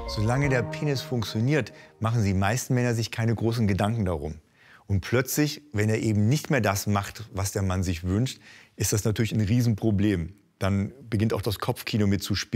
Solange der Penis funktioniert, machen die meisten Männer sich keine großen Gedanken darum. Und plötzlich, wenn er eben nicht mehr das macht, was der Mann sich wünscht, ist das natürlich ein Riesenproblem. Dann beginnt auch das Kopfkino mitzuspielen.